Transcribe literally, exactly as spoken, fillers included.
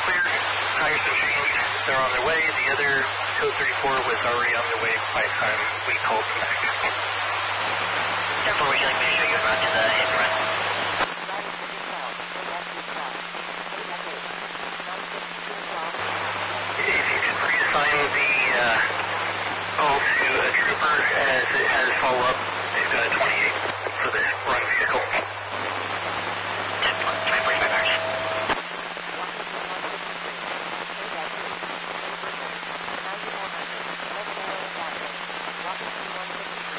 clear. Tires have changed. They're on their way. The other code thirty-four was already on their way by the time we called them back. ten four, would you like me to show you around to the infrared? If you could reassign the uh,